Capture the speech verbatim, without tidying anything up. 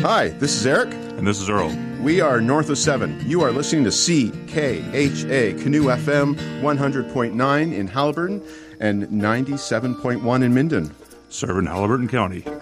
Hi, this is Eric. And this is Earl. We are North of seven. You are listening to C K H A, Canoe F M, one hundred point nine in Haliburton and ninety-seven point one in Minden. Serving Haliburton County.